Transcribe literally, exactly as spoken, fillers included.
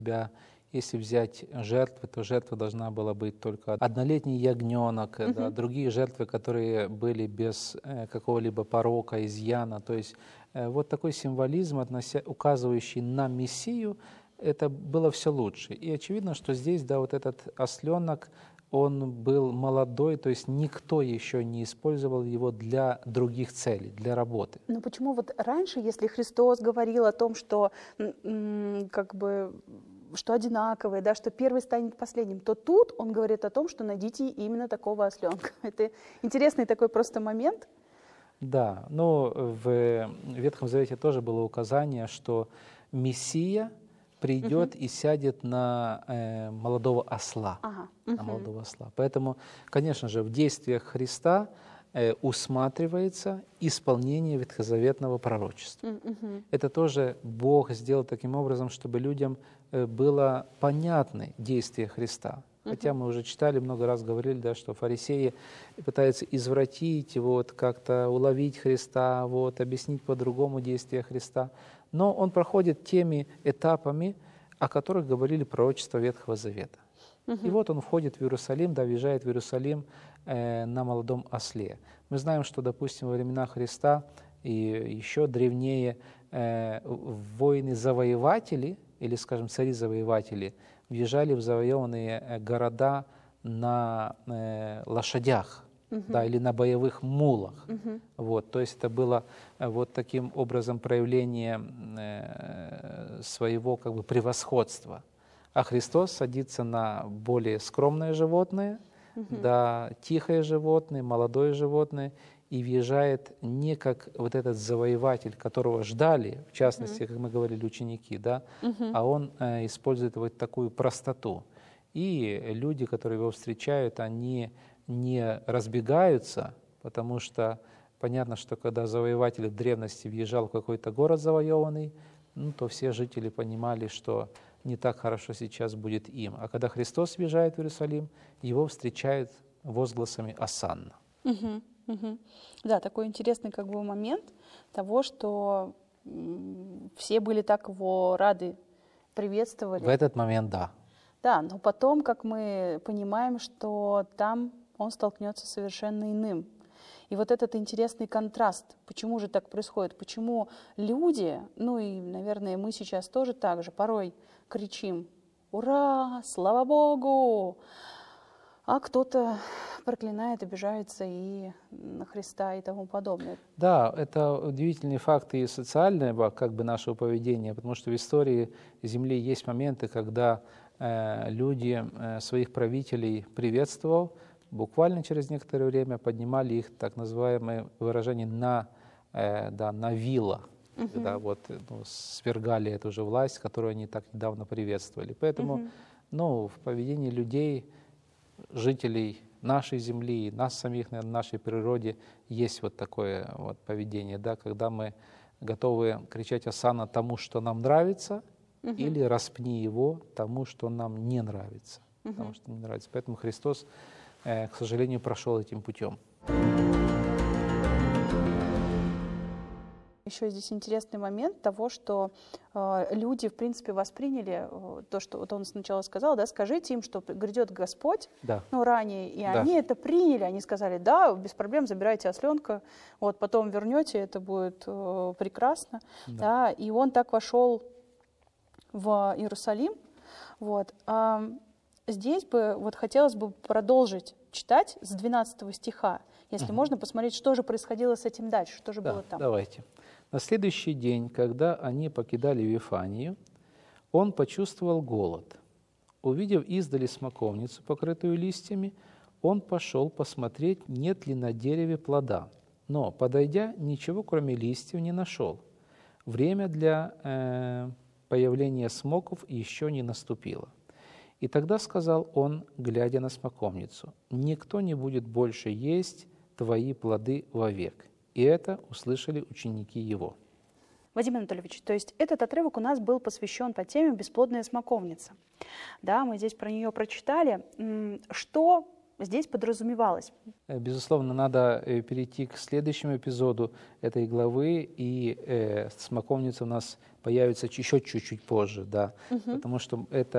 Тебя, если взять жертвы, то жертва должна была быть только однолетний ягненок, Мгм. да, другие жертвы, которые были без э, какого-либо порока, изъяна. То есть э, вот такой символизм, относя, указывающий на Мессию, это было все лучше. И очевидно, что здесь, да, вот этот осленок, он был молодой, то есть никто еще не использовал его для других целей, для работы. Но почему вот раньше, если Христос говорил о том, что м, м, как бы что одинаковые, да, что первый станет последним, то тут он говорит о том, что найдите именно такого осленка. Это интересный такой просто момент. Да, но в Ветхом Завете тоже было указание, что Мессия придет и сядет на э, молодого осла. Ага. На Мгм. молодого осла. Поэтому, конечно же, в действиях Христа э, усматривается исполнение ветхозаветного пророчества. М, мгм. Это тоже Бог сделал таким образом, чтобы людям э, было понятны действия Христа. Хотя мы уже читали, много раз говорили, да, что фарисеи пытаются извратить, вот, как-то уловить Христа, вот, объяснить по-другому действия Христа. Но он проходит теми этапами, о которых говорили пророчества Ветхого Завета. И вот он входит в Иерусалим, да, въезжает в Иерусалим э, на молодом осле. Мы знаем, что, допустим, во времена Христа и еще древнее э, воины-завоеватели, или, скажем, цари-завоеватели, въезжали в завоеванные э, города на э, лошадях, да, или на боевых мулах. Вот, то есть это было э, вот таким образом проявление э, своего как бы превосходства. А Христос садится на более скромное животное, да, тихое животное, молодое животное, и въезжает не как вот этот завоеватель, которого ждали, в частности, как мы говорили, ученики, да, а он э, использует вот такую простоту. И люди, которые его встречают, они не разбегаются, потому что понятно, что когда завоеватель в древности въезжал в какой-то город завоеванный, ну, то все жители понимали, что не так хорошо сейчас будет им. А когда Христос въезжает в Иерусалим, его встречают возгласами «Осанна». Мгм. Мгм. Да, такой интересный как бы момент того, что м, все были так его рады, приветствовали. В этот момент да. Да, но потом, как мы понимаем, что там он столкнется с совершенно иным. И вот этот интересный контраст, почему же так происходит, почему люди, ну и, наверное, мы сейчас тоже так же, порой кричим «Ура! Слава Богу!», а кто-то проклинает, обижается и на Христа и тому подобное. Да, это удивительный факт и социального как бы нашего поведения, потому что в истории Земли есть моменты, когда э, люди э, своих правителей приветствовал, буквально через некоторое время поднимали их, так называемое выражение, на, э, да, на вилла, Мгм. когда вот, ну, свергали эту же власть, которую они так недавно приветствовали. Поэтому Мгм. ну, в поведении людей, жителей нашей земли, нас самих, наверное, в нашей природе есть вот такое вот поведение, да, когда мы готовы кричать «Осанна» тому, что нам нравится, или «Распни его» тому, что нам не нравится. Потому что не нравится. Поэтому Христос, э, к сожалению, прошел этим путем. Еще здесь интересный момент того, что э, люди, в принципе, восприняли э, то, что вот он сначала сказал, да, скажите им, что грядет Господь, Да. ну, ранее, и Да. они это приняли, они сказали, да, без проблем, забирайте осленка, вот, потом вернете, это будет э, прекрасно, Да. да, и он так вошел в Иерусалим, вот. А здесь бы, вот, хотелось бы продолжить читать с двенадцатого стиха, если можно посмотреть, что же происходило с этим дальше, что же Да, было там. давайте. На следующий день, когда они покидали Вифанию, он почувствовал голод. Увидев издали смоковницу, покрытую листьями, он пошел посмотреть, нет ли на дереве плода. Но, подойдя, ничего, кроме листьев, не нашел. Время для э, появления смоков еще не наступило. И тогда сказал он, глядя на смоковницу: «Никто не будет больше есть твои плоды вовек». И это услышали ученики его. Вадим Анатольевич, то есть этот отрывок у нас был посвящен по теме «Бесплодная смоковница». Да, мы здесь про нее прочитали. М, Что здесь подразумевалось? Э, Безусловно, надо э, перейти к следующему эпизоду этой главы, и э, смоковница у нас появится еще чуть-чуть позже, да, Мгм. потому что это